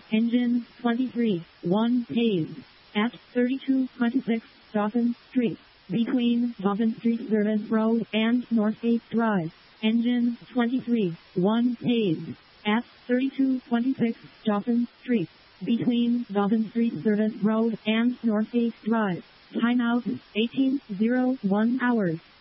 Engine 23, 1 paved. At 3226 Dawson Street, between Dawson Street Service Road and Northgate Drive. Engine 23, 1 paved. At 3226 Dawson Street, between Dawson Street Service Road and Northgate Drive. Timeout 18:01 hours.